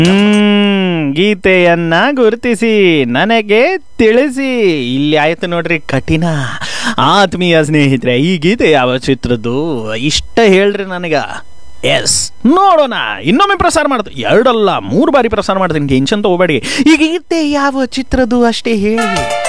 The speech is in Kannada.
ಗೀತೆಯನ್ನ ಗುರುತಿಸಿ ನನಗೆ ತಿಳಿಸಿ. ಇಲ್ಲಿ ಆಯ್ತು ನೋಡ್ರಿ ಕಠಿಣ. ಆತ್ಮೀಯ ಸ್ನೇಹಿತರೆ, ಈ ಗೀತೆ ಯಾವ ಚಿತ್ರದ್ದು ಇಷ್ಟ ಹೇಳ್ರಿ ನನಗ. ಎಸ್, ನೋಡೋಣ. ಇನ್ನೊಮ್ಮೆ ಪ್ರಸಾರ ಮಾಡ್ತೀನಿ, 2 ಅಲ್ಲ 3 ಬಾರಿ ಪ್ರಸಾರ ಮಾಡ್ತೀನಿ, ಟೆನ್ಷನ್ ತಗೋಬೇಡಿ. ಈ ಗೀತೆ ಯಾವ ಚಿತ್ರದ್ದು ಅಷ್ಟೇ ಹೇಳಿ.